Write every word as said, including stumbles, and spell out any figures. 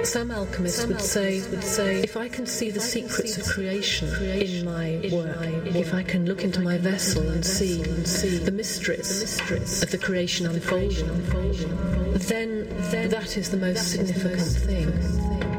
Some alchemists would say, would say, if I can see the secrets of creation in my work, if I can look into my vessel and see, and see the mysteries of the creation unfolding, then, then that is the most significant thing.